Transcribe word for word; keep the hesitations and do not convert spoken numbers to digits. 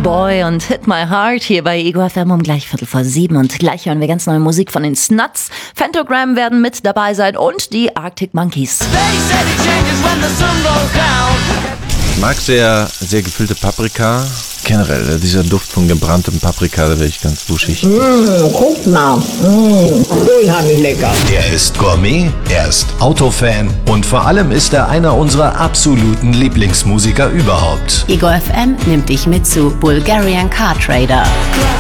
Boy und Hit My Heart hier bei Ego F M um gleich Viertel vor sieben. Und gleich hören wir ganz neue Musik von den Snuts. Phantogram werden mit dabei sein und die Arctic Monkeys. Ich mag sehr, sehr gefüllte Paprika. Generell, dieser Duft von gebranntem Paprika, da werde ich ganz wuschig. Mmh, guck mal, mmh, unheimlich lecker. Er ist Gourmet, er ist Autofan und vor allem ist er einer unserer absoluten Lieblingsmusiker überhaupt. Ego F M nimmt dich mit zu Bulgarian Car Trader.